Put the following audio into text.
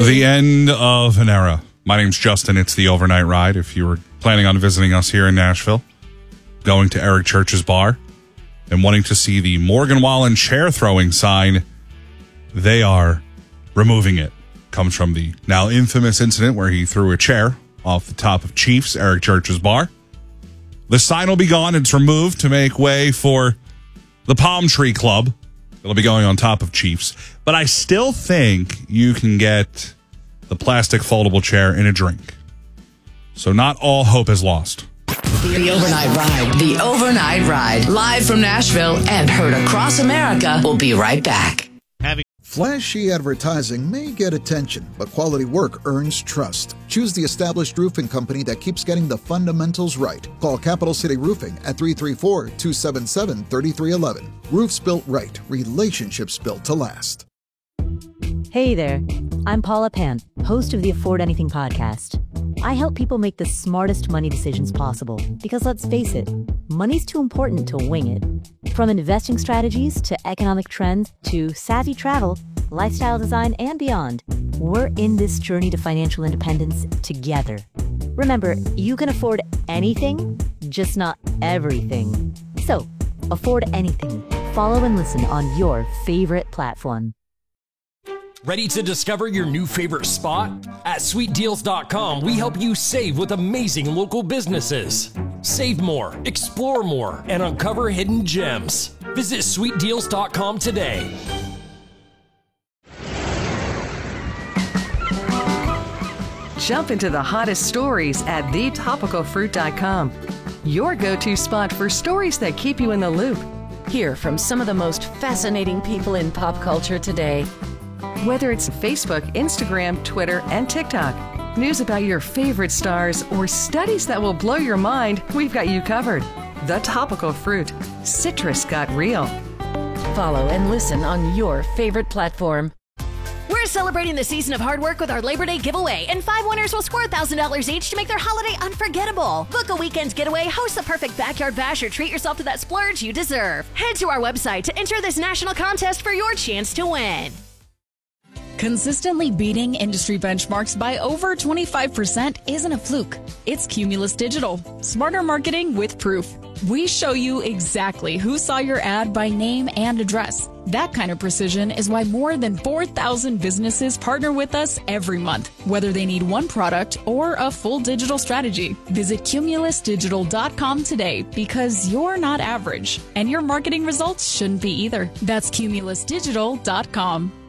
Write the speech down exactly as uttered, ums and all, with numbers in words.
The end of an era. My name's Justin. It's the Overnight Ride. If you were planning on visiting us here in Nashville, going to Eric Church's bar, and wanting to see the Morgan Wallen chair throwing sign, they are removing it. Comes from the now infamous incident where he threw a chair off the top of Chief's, Eric Church's bar. The sign will be gone. It's removed to make way for the Palm Tree Club. It'll be going on top of Chief's. But I still think you can get the plastic foldable chair in a drink. So not all hope is lost. The Overnight Ride. The Overnight Ride. Live from Nashville and heard across America. We'll be right back. Flashy advertising may get attention, but quality work earns trust. Choose the established roofing company that keeps getting the fundamentals right. Call Capital City Roofing at three three four, two seven seven, three three one one. Roofs built right. Relationships built to last. Hey there. I'm Paula Pant, host of the Afford Anything podcast. I help people make the smartest money decisions possible because, let's face it, money's too important to wing it. From investing strategies to economic trends to savvy travel, lifestyle design, and beyond, we're in this journey to financial independence together. Remember, you can afford anything, just not everything. So, afford anything. Follow and listen on your favorite platform. Ready to discover your new favorite spot? At sweet deals dot com, we help you save with amazing local businesses. Save more, explore more, and uncover hidden gems. Visit sweet deals dot com today. Jump into the hottest stories at the topical fruit dot com. Your go-to spot for stories that keep you in the loop. Hear from some of the most fascinating people in pop culture today. Whether it's Facebook, Instagram, Twitter, and TikTok, news about your favorite stars, or studies that will blow your mind, we've got you covered. The Topical Fruit. Citrus got real. Follow and listen on your favorite platform. We're celebrating the season of hard work with our Labor Day giveaway, and five winners will score one thousand dollars each to make their holiday unforgettable. Book a weekend getaway, host the perfect backyard bash, or treat yourself to that splurge you deserve. Head to our website to enter this national contest for your chance to win. Consistently beating industry benchmarks by over twenty-five percent isn't a fluke. It's Cumulus Digital. Smarter marketing with proof. We show you exactly who saw your ad by name and address. That kind of precision is why more than four thousand businesses partner with us every month, whether they need one product or a full digital strategy. Visit cumulus digital dot com today because you're not average, and your marketing results shouldn't be either. That's cumulus digital dot com.